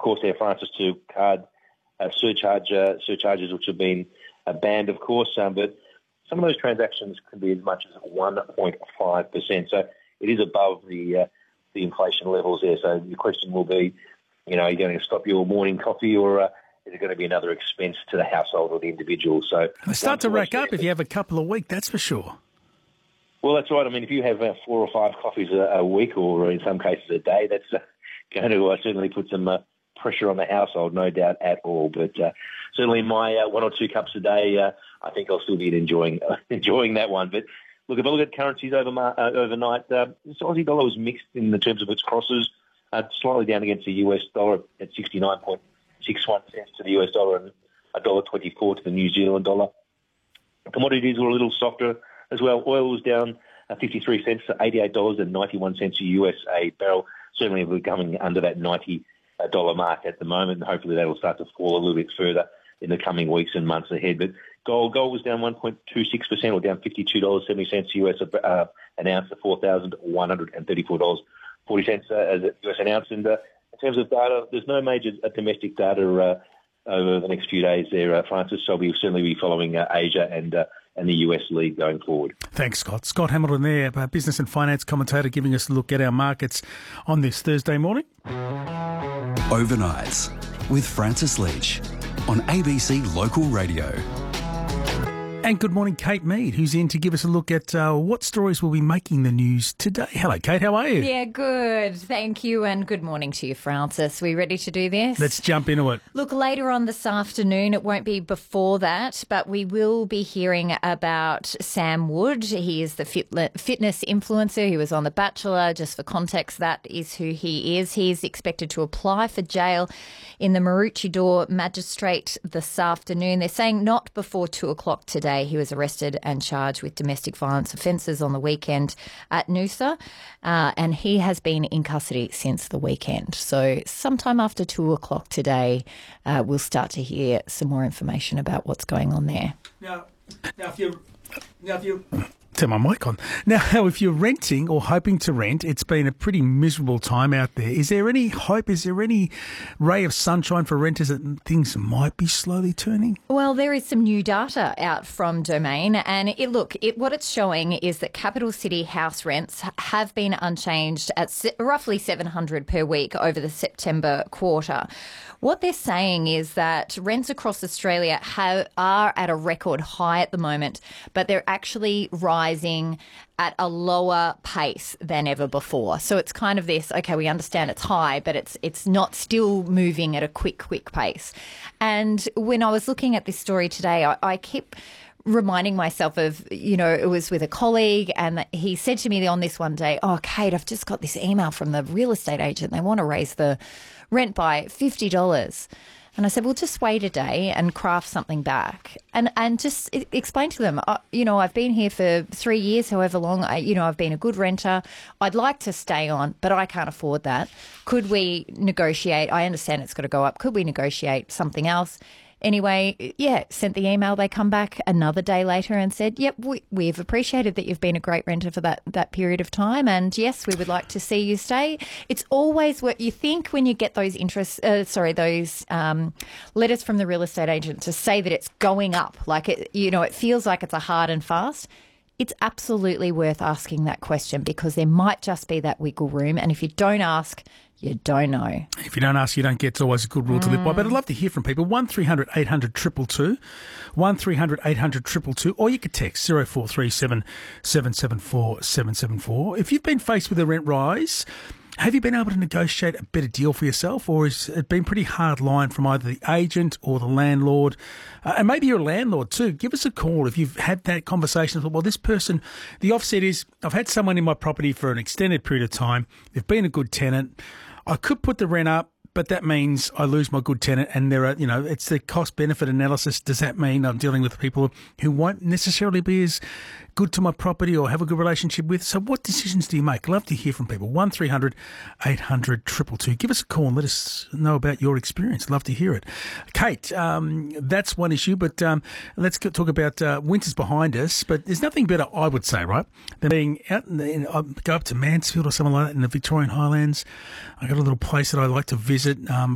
course, there, Francis, to card surcharges which have been banned, of course, but some of those transactions can be as much as 1.5%. So it is above the inflation levels there. So your question will be, are you going to stop your morning coffee, or is it going to be another expense to the household or the individual? So they start to rack up if you have a couple a week, that's for sure. Well, that's right. I mean, if you have 4 or 5 coffees a week, or in some cases a day, that's going to certainly put some pressure on the household, no doubt at all. But certainly my 1 or 2 cups a day, I think I'll still be enjoying that one. But look, if I look at currencies overnight, the Aussie dollar was mixed in the terms of its crosses, slightly down against the US dollar at 69.61 cents to the US dollar and $1.24 to the New Zealand dollar. Commodities were a little softer as well. Oil was down 53 cents to $88.91 a US a barrel. Certainly we're coming under that $90 mark at the moment, and hopefully that will start to fall a little bit further in the coming weeks and months ahead. But gold was down 1.26%, or down $52.70 US an ounce to $4,134.40 as a US an ounce. And in terms of data, there's no major domestic data over the next few days there, Francis. So we'll certainly be following Asia and the US lead going forward. Thanks, Scott. Scott Hamilton there, business and finance commentator, giving us a look at our markets on this Thursday morning. Overnights with Francis Leach on ABC Local Radio. And good morning, Kate Mead, who's in to give us a look at what stories will be making the news today. Hello, Kate. How are you? Yeah, good. Thank you, and good morning to you, Francis. We ready to do this? Let's jump into it. Look, later on this afternoon, it won't be before that, but we will be hearing about Sam Wood. He is the fitness influencer. He was on The Bachelor. Just for context, that is who he is. He is expected to apply for jail in the Maroochydore Magistrate this afternoon. They're saying not before 2 o'clock today. He was arrested and charged with domestic violence offences on the weekend at Noosa, and he has been in custody since the weekend. So sometime after 2 o'clock today, we'll start to hear some more information about what's going on there. Now if you turn my mic on. Now, if you're renting or hoping to rent, it's been a pretty miserable time out there. Is there any hope? Is there any ray of sunshine for renters that things might be slowly turning? Well, there is some new data out from Domain, and what it's showing is that capital city house rents have been unchanged at roughly $700 per week over the September quarter. What they're saying is that rents across Australia are at a record high at the moment, but they're actually rising at a lower pace than ever before. So it's kind of this, okay, we understand it's high, but it's not still moving at a quick pace. And when I was looking at this story today, I kept reminding myself of, it was with a colleague, and he said to me on this one day, "Oh, Kate, I've just got this email from the real estate agent. They want to raise the rent by $50. And I said, well, just wait a day and craft something back and just explain to them, I've been here for 3 years, however long, I've been a good renter. I'd like to stay on, but I can't afford that. Could we negotiate? I understand it's got to go up. Could we negotiate something else? Anyway, sent the email. They come back another day later and said, yep, we've appreciated that you've been a great renter for that period of time. And yes, we would like to see you stay. It's always what you think when you get those letters from the real estate agent to say that it's going up. Like, it feels like it's a hard and fast. It's absolutely worth asking that question, because there might just be that wiggle room. And if you don't ask, you don't know. If you don't ask, you don't get. It's always a good rule to live by. But I'd love to hear from people. 1300 800 222, 1300 800 222, or you could text 0437 774 774. If you've been faced with a rent rise, have you been able to negotiate a better deal for yourself, or has it been pretty hard line from either the agent or the landlord? And maybe you're a landlord too. Give us a call if you've had that conversation. Well, this person, the offset is, I've had someone in my property for an extended period of time. They've been a good tenant. I could put the rent up, but that means I lose my good tenant, and there are, it's the cost-benefit analysis. Does that mean I'm dealing with people who won't necessarily be as good to my property or have a good relationship with? So what decisions do you make? Love to hear from people. 1300 800 222. Give us a call and let us know about your experience. Love to hear it. Kate, that's one issue, but let's talk about winter's behind us. But there's nothing better, I would say, right, than being out go up to Mansfield or something like that in the Victorian Highlands. I got a little place that I like to visit